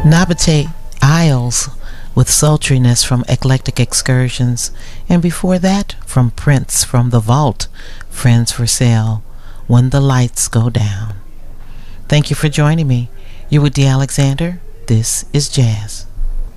Nabate Isles with sultriness from Eclectic Excursions, and before that from Prince from the Vault, Friends for Sale, When the Lights Go Down. Thank you for joining me. You're with D. Alexander. This is Jazz.